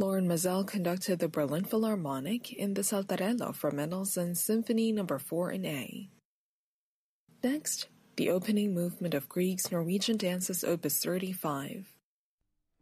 Lauren Mazel conducted the Berlin Philharmonic in the Saltarello from Mendelssohn's Symphony No. 4 in A. Next, the opening movement of Grieg's Norwegian Dances Opus 35.